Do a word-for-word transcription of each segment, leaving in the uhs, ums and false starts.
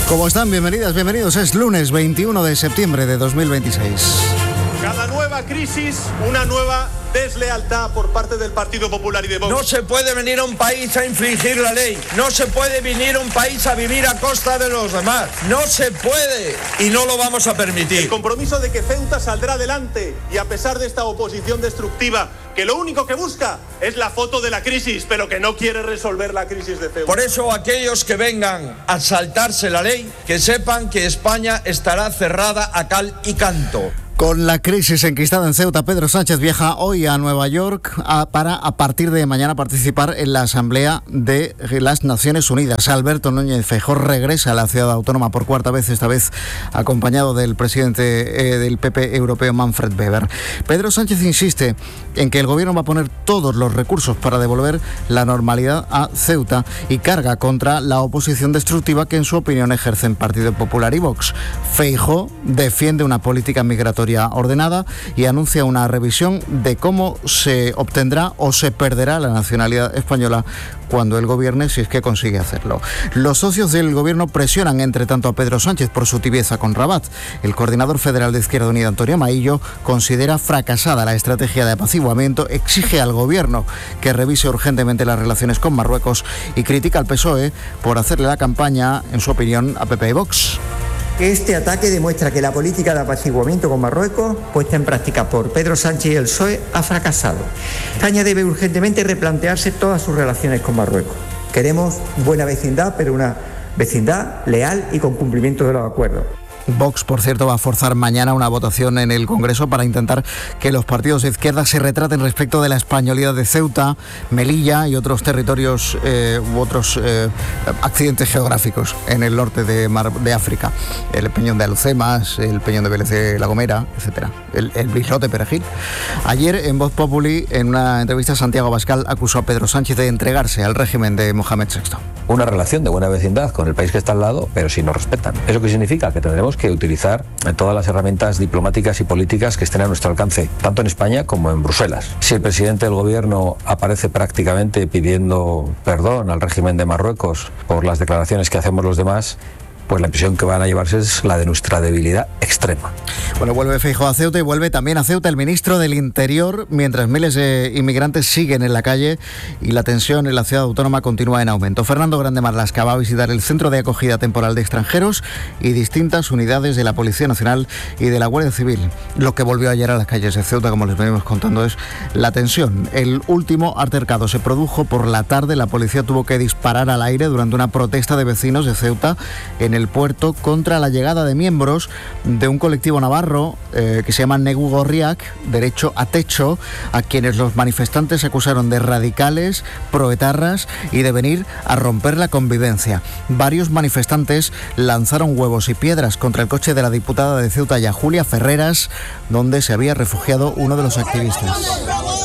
¿Cómo están? Bienvenidas, bienvenidos. Es lunes veintiuno de septiembre de dos mil veintiséis. Cada nueva crisis, una nueva deslealtad por parte del Partido Popular y de Vox. No se puede venir a un país a infringir la ley. No se puede venir a un país a vivir a costa de los demás. No se puede y no lo vamos a permitir. El compromiso de que Ceuta saldrá adelante y a pesar de esta oposición destructiva que lo único que busca es la foto de la crisis, pero que no quiere resolver la crisis de Ceuta. Por eso aquellos que vengan a saltarse la ley, que sepan que España estará cerrada a cal y canto. Con la crisis enquistada en Ceuta, Pedro Sánchez viaja hoy a Nueva York a, para a partir de mañana participar en la Asamblea de las Naciones Unidas. Alberto Núñez Feijóo regresa a la ciudad autónoma por cuarta vez, esta vez acompañado del presidente eh, del P P europeo, Manfred Weber. Pedro Sánchez insiste en que el gobierno va a poner todos los recursos para devolver la normalidad a Ceuta y carga contra la oposición destructiva que en su opinión ejercen Partido Popular y Vox. Feijóo defiende una política migratoria ordenada y anuncia una revisión de cómo se obtendrá o se perderá la nacionalidad española cuando él gobierne, si es que consigue hacerlo. Los socios del gobierno presionan entre tanto a Pedro Sánchez por su tibieza con Rabat. El coordinador federal de Izquierda Unida, Antonio Maillo, considera fracasada la estrategia de apaciguamiento, exige al gobierno que revise urgentemente las relaciones con Marruecos y critica al P S O E por hacerle la campaña, en su opinión, a P P y Vox. Este ataque demuestra que la política de apaciguamiento con Marruecos, puesta en práctica por Pedro Sánchez y el P S O E, ha fracasado. España debe urgentemente replantearse todas sus relaciones con Marruecos. Queremos buena vecindad, pero una vecindad leal y con cumplimiento de los acuerdos. Vox, por cierto, va a forzar mañana una votación en el Congreso para intentar que los partidos de izquierda se retraten respecto de la españolidad de Ceuta, Melilla y otros territorios eh, u otros eh, accidentes geográficos en el norte de, Mar, de África. El Peñón de Alucemas, el Peñón de Vélez de La Gomera, etcétera. El, el Bislote Perejil. Ayer, en Voz Populi, en una entrevista, Santiago Abascal acusó a Pedro Sánchez de entregarse al régimen de Mohamed sexto. Una relación de buena vecindad con el país que está al lado, pero si nos respetan. ¿Eso qué significa? Que tendremos que utilizar todas las herramientas diplomáticas y políticas que estén a nuestro alcance, tanto en España como en Bruselas. Si el presidente del gobierno aparece prácticamente pidiendo perdón al régimen de Marruecos por las declaraciones que hacemos los demás, pues la impresión que van a llevarse es la de nuestra debilidad extrema. Bueno, vuelve Feijóo a Ceuta y vuelve también a Ceuta el ministro del Interior, mientras miles de inmigrantes siguen en la calle y la tensión en la ciudad autónoma continúa en aumento. Fernando Grande Marlaska va a visitar el Centro de Acogida Temporal de Extranjeros y distintas unidades de la Policía Nacional y de la Guardia Civil. Lo que volvió ayer a las calles de Ceuta, como les venimos contando, es la tensión. El último altercado se produjo por la tarde. La policía tuvo que disparar al aire durante una protesta de vecinos de Ceuta en el puerto contra la llegada de miembros de un colectivo navarro eh, que se llama Negu Gorriak, Derecho a Techo, a quienes los manifestantes acusaron de radicales, proetarras y de venir a romper la convivencia. Varios manifestantes lanzaron huevos y piedras contra el coche de la diputada de Ceuta, ya Julia Ferreras, donde se había refugiado uno de los activistas.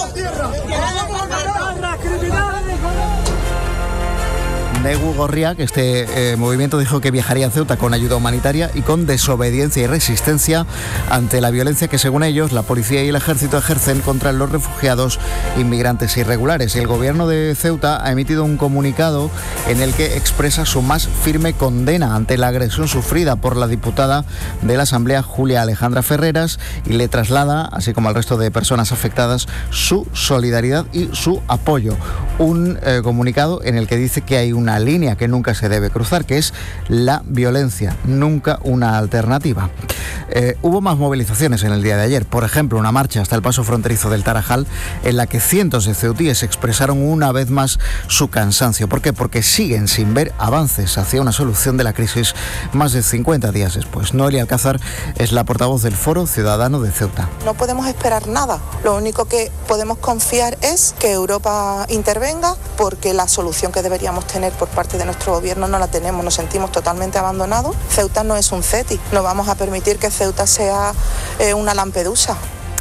Negu Gorriak, este eh, movimiento dijo que viajaría a Ceuta con ayuda humanitaria y con desobediencia y resistencia ante la violencia que, según ellos, la policía y el ejército ejercen contra los refugiados inmigrantes irregulares. El gobierno de Ceuta ha emitido un comunicado en el que expresa su más firme condena ante la agresión sufrida por la diputada de la Asamblea, Julia Alejandra Ferreras, y le traslada, así como al resto de personas afectadas, su solidaridad y su apoyo. Un eh, comunicado en el que dice que hay una línea que nunca se debe cruzar, que es la violencia, nunca una alternativa. Eh, hubo más movilizaciones en el día de ayer, por ejemplo, una marcha hasta el paso fronterizo del Tarajal, en la que cientos de ceutíes expresaron una vez más su cansancio. ¿Por qué? Porque siguen sin ver avances hacia una solución de la crisis más de cincuenta días después. Noelia Alcázar es la portavoz del Foro Ciudadano de Ceuta. No podemos esperar nada, lo único que podemos confiar es que Europa intervenga, porque la solución que deberíamos tener por parte de nuestro gobierno no la tenemos, nos sentimos totalmente abandonados. Ceuta no es un CETI, no vamos a permitir que Ceuta sea eh, una Lampedusa.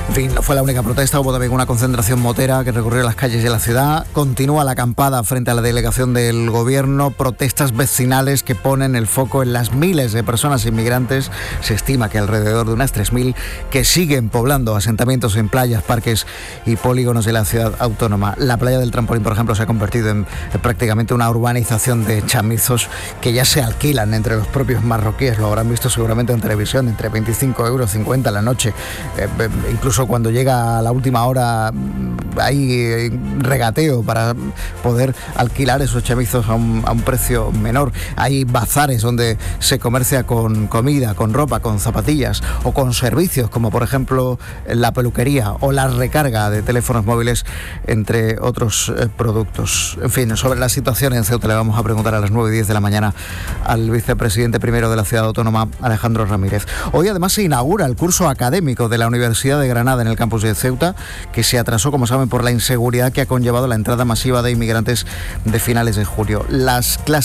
En fin, no fue la única protesta, hubo también una concentración motera que recorrió las calles de la ciudad. Continúa la acampada frente a la delegación del gobierno, protestas vecinales que ponen el foco en las miles de personas inmigrantes. Se estima que alrededor de unas tres mil que siguen poblando asentamientos en playas, parques y polígonos de la ciudad autónoma. La playa del Trampolín, por ejemplo, se ha convertido en, en prácticamente una urbanización de chamizos que ya se alquilan entre los propios marroquíes. Lo habrán visto seguramente en televisión, entre veinticinco euros, cincuenta la noche. Eh, eh, incluso cuando llega a la última hora hay regateo para poder alquilar esos chamizos a un, a un precio menor. Hay bazares donde se comercia con comida, con ropa, con zapatillas o con servicios como por ejemplo la peluquería o la recarga de teléfonos móviles, entre otros eh, productos. En fin, sobre la situación en Ceuta le vamos a preguntar a las nueve y diez de la mañana al vicepresidente primero de la ciudad autónoma, Alejandro Ramírez. Hoy además se inaugura el curso académico de la Universidad de Granada en el campus de Ceuta, que se atrasó, como saben, por la inseguridad que ha conllevado la entrada masiva de inmigrantes de finales de julio. Las clases